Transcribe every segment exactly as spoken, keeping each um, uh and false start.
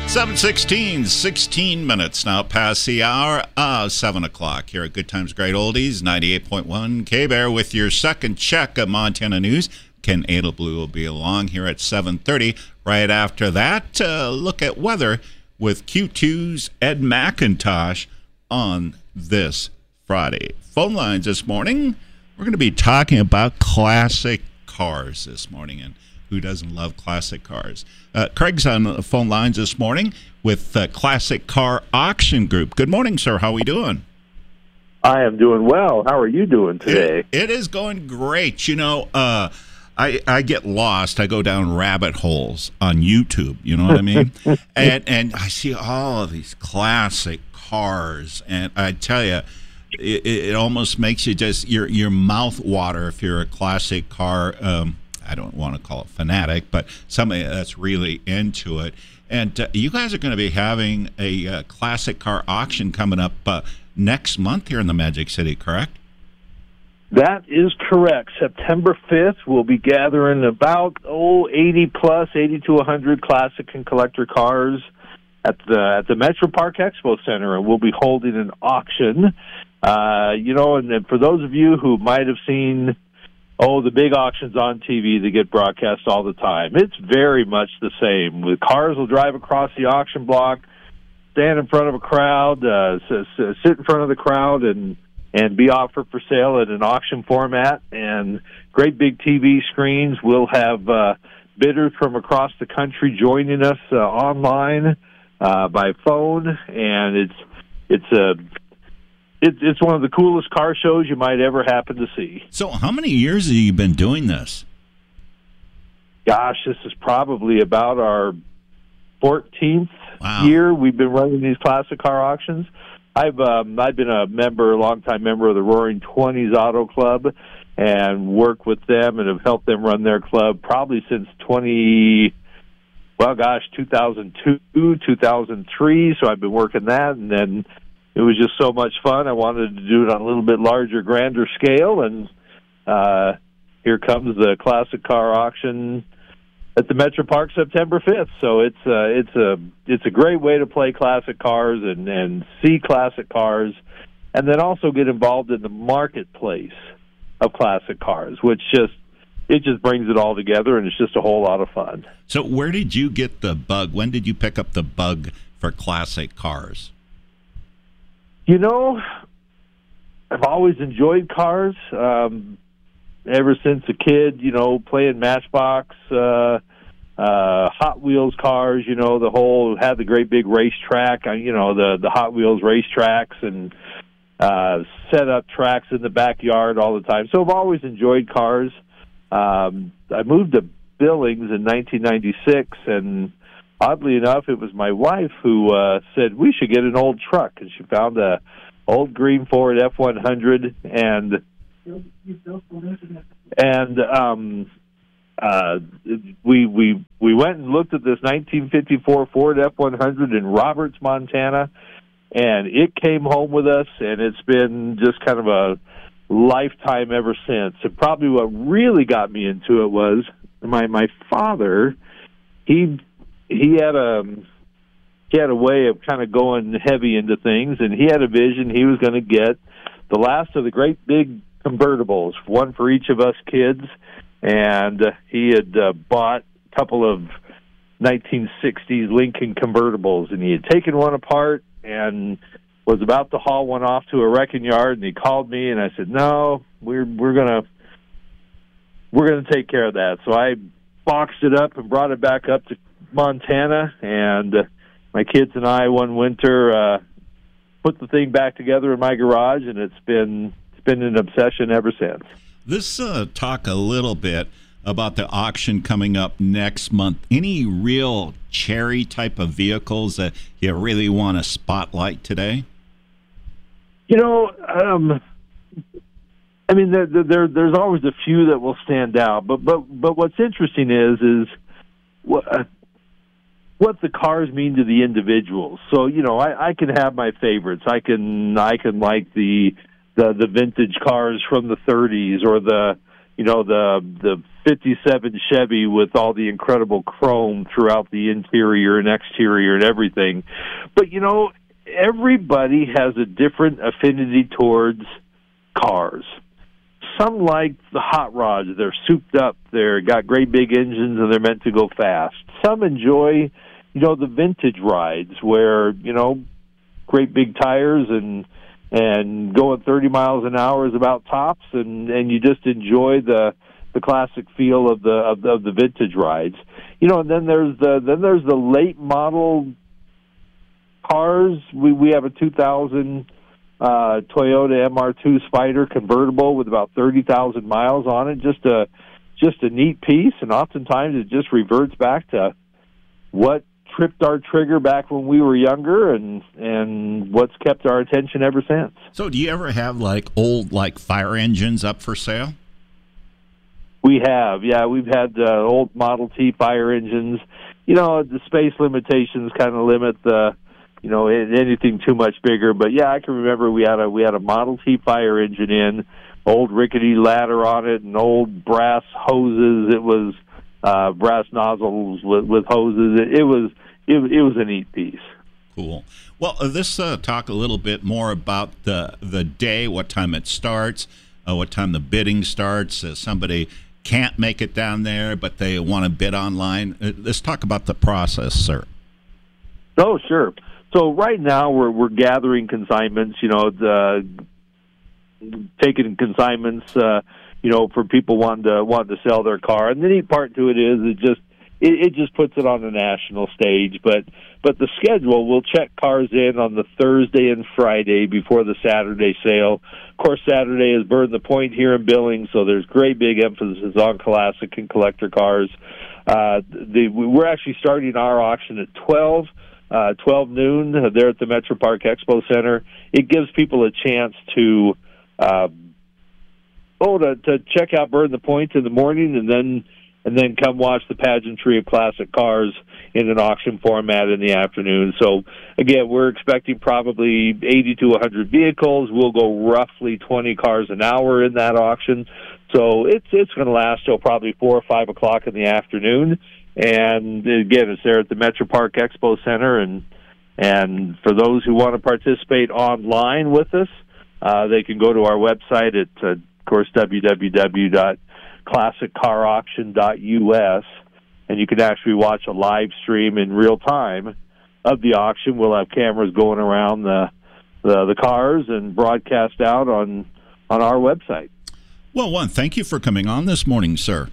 seven sixteen, sixteen minutes now past the hour of seven o'clock here at Good Times Great Oldies, ninety-eight point one K-Bear with your second check of Montana news. Ken Adelblue will be along here at seven thirty. Right after that, uh, look at weather with Q two's Ed McIntosh on this Friday. Phone lines this morning, we're going to be talking about classic cars this morning, and who doesn't love classic cars? Uh, Craig's on the phone lines this morning with uh, Classic Car Auction Group. Good morning, sir. How are we doing? I am doing well. How are you doing today? It, it is going great. You know, uh, I, I get lost. I go down rabbit holes on YouTube. You know what I mean? and and I see all of these classic cars, and I tell you, it, it almost makes you just your your mouth water if you're a classic car. Um, I don't want to call it fanatic, but somebody that's really into it. And uh, you guys are going to be having a uh, classic car auction coming up uh, next month here in the Magic City, correct? That is correct. September fifth, we'll be gathering about, oh, eighty plus, eighty to one hundred classic and collector cars at the at the Metro Park Expo Center, and we'll be holding an auction. Uh, you know, and, and for those of you who might have seen Oh, the big auctions on T V that get broadcast all the time. It's very much the same. The cars will drive across the auction block, stand in front of a crowd, uh, sit in front of the crowd, and and be offered for sale in an auction format. And great big T V screens. We'll have uh, bidders from across the country joining us uh, online uh, by phone, and it's it's a It's it's one of the coolest car shows you might ever happen to see. So how many years have you been doing this? Gosh, this is probably about our fourteenth wow. year we've been running these classic car auctions. I've um, I've been a member, a longtime member of the Roaring Twenties Auto Club, and worked with them and have helped them run their club probably since twenty. Well, gosh, two thousand two, two thousand three. So I've been working that, and then it was just so much fun. I wanted to do it on a little bit larger, grander scale, and uh, here comes the classic car auction at the Metro Park September fifth. So it's uh, it's a it's a great way to play classic cars and, and see classic cars, and then also get involved in the marketplace of classic cars, which just it just brings it all together, and it's just a whole lot of fun. So where did you get the bug? When did you pick up the bug for classic cars? You know, I've always enjoyed cars um, ever since a kid, you know, playing Matchbox, uh, uh, Hot Wheels cars, you know, the whole, had the great big racetrack, uh, you know, the, the Hot Wheels racetracks and uh, set up tracks in the backyard all the time. So I've always enjoyed cars. Um, I moved to Billings in nineteen ninety-six, and oddly enough, it was my wife who uh, said we should get an old truck, and she found a old green Ford F one hundred, and and um, uh, we we we went and looked at this nineteen fifty-four Ford F one hundred in Roberts, Montana, and it came home with us, and it's been just kind of a lifetime ever since. And probably what really got me into it was my my father. He he had a he had a way of kind of going heavy into things, and he had a vision. He was going to get the last of the great big convertibles, one for each of us kids, and uh, he had uh, bought a couple of nineteen sixties Lincoln convertibles, and he had taken one apart and was about to haul one off to a wrecking yard, and he called me, and I said, "No, we're we're gonna we're gonna take care of that." So I boxed it up and brought it back up to Montana, and uh, my kids and I one winter uh, put the thing back together in my garage, and it's been it's been an obsession ever since. Let's uh, talk a little bit about the auction coming up next month. Any real cherry type of vehicles that you really want to spotlight today? You know, um, I mean, there, there, there's always a few that will stand out, but but but what's interesting is is what uh, what the cars mean to the individuals. So you know, I, I can have my favorites. I can I can like the the the vintage cars from the thirties, or the you know the the fifty-seven Chevy with all the incredible chrome throughout the interior and exterior and everything. But, you know, everybody has a different affinity towards cars. Some like the hot rods. They're souped up. They're got great big engines, and they're meant to go fast. Some enjoy, you know, the vintage rides where, you know, great big tires and and going thirty miles an hour is about tops, and, and you just enjoy the the classic feel of the of the, of the vintage rides. You know, and then there's the then there's the late model cars. We we have a two thousand uh, Toyota M R two Spider convertible with about thirty thousand miles on it. Just a just a neat piece, and oftentimes it just reverts back to what tripped our trigger back when we were younger, and and what's kept our attention ever since. So, do you ever have like old like fire engines up for sale? We have, yeah. We've had uh, old Model T fire engines. You know, the space limitations kind of limit the, you know, anything too much bigger. But yeah, I can remember we had a we had a Model T fire engine in, old rickety ladder on it, and old brass hoses. It was uh, brass nozzles with, with hoses. It, it was it, it was a neat piece. Cool. Well, uh, this uh, talk a little bit more about the the day, what time it starts, uh, what time the bidding starts. Uh, somebody can't make it down there, but they want to bid online. Uh, let's talk about the process, sir. Oh, sure. So right now we're we're gathering consignments. You know, the taking consignments. Uh, you know, for people wanting to wanting to sell their car. And the neat part to it is it just it, it just puts it on the national stage. But but the schedule, we'll check cars in on the Thursday and Friday before the Saturday sale. Of course, Saturday is Burn the Point here in Billings, so there's great big emphasis on classic and collector cars. Uh, the, we're actually starting our auction at twelve. Uh, twelve noon there at the Metro Park Expo Center. It gives people a chance to uh, oh to, to check out Burn the Point in the morning, and then and then come watch the pageantry of classic cars in an auction format in the afternoon. So again, we're expecting probably eighty to one hundred vehicles. We'll go roughly twenty cars an hour in that auction. So it's it's going to last till probably four or five o'clock in the afternoon. And again, it's there at the Metro Park Expo Center. And and for those who want to participate online with us, uh, they can go to our website at, uh, of course, w w w dot classic car auction dot u s, and you can actually watch a live stream in real time of the auction. We'll have cameras going around the the, the cars and broadcast out on on our website. Well, one, thank you for coming on this morning, sir.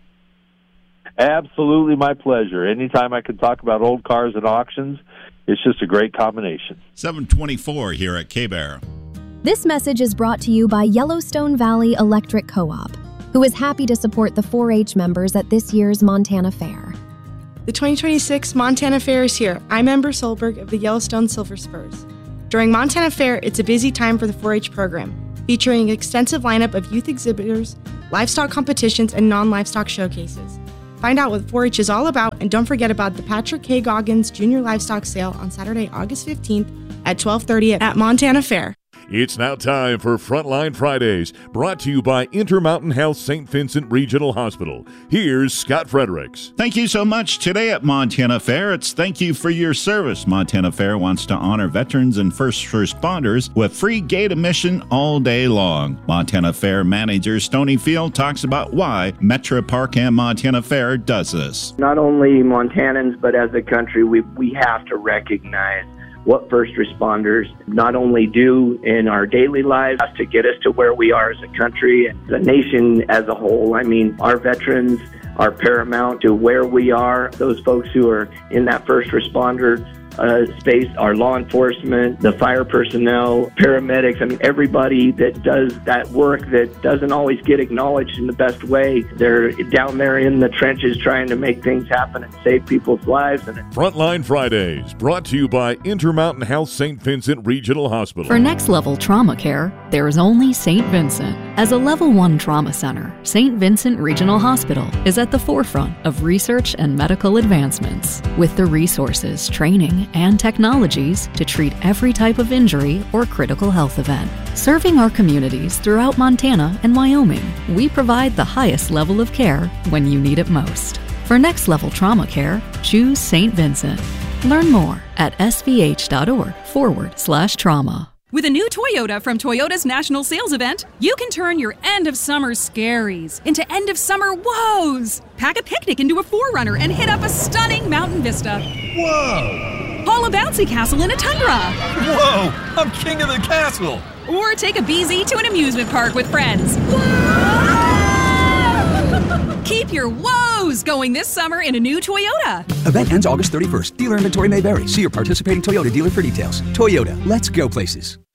Absolutely my pleasure. Anytime I can talk about old cars and auctions, it's just a great combination. seven twenty-four here at K-Bear. This message is brought to you by Yellowstone Valley Electric Co-op, who is happy to support the four H members at this year's Montana Fair. The twenty twenty-six Montana Fair is here. I'm Ember Solberg of the Yellowstone Silver Spurs. During Montana Fair, it's a busy time for the four H program, featuring an extensive lineup of youth exhibitors, livestock competitions, and non-livestock showcases. Find out what four H is all about, and don't forget about the Patrick K. Goggins Junior Livestock Sale on Saturday, August fifteenth at twelve thirty at Montana Fair. It's now time for Frontline Fridays, brought to you by Intermountain Health Saint Vincent Regional Hospital. Here's Scott Fredericks. Thank you so much. Today at Montana Fair, it's thank you for your service. Montana Fair wants to honor veterans and first responders with free gate admission all day long. Montana Fair manager Stony Field talks about why Metro Park and Montana Fair does this. Not only Montanans, but as a country, we we have to recognize what first responders not only do in our daily lives to get us to where we are as a country, the nation as a whole. I mean, our veterans are paramount to where we are. Those folks who are in that first responder uh, space, our law enforcement, the fire personnel, paramedics, I mean, everybody that does that work that doesn't always get acknowledged in the best way. They're down there in the trenches trying to make things happen and save people's lives. And Frontline Fridays, brought to you by Intermountain Health Saint Vincent Regional Hospital. For next-level trauma care, there is only Saint Vincent. As a Level one trauma center, Saint Vincent Regional Hospital is at the forefront of research and medical advancements, with the resources, training, and technologies to treat every type of injury or critical health event. Serving our communities throughout Montana and Wyoming, we provide the highest level of care when you need it most. For next level trauma care, choose Saint Vincent. Learn more at svh.org forward slash trauma. With a new Toyota from Toyota's National Sales Event, you can turn your end-of-summer scaries into end-of-summer woes. Pack a picnic into a four runner and hit up a stunning mountain vista. Whoa! Haul a bouncy castle in a Tundra. Whoa! I'm king of the castle! Or take a B Z to an amusement park with friends. Keep your woes going this summer in a new Toyota. Event ends August thirty-first. Dealer inventory may vary. See your participating Toyota dealer for details. Toyota, let's go places.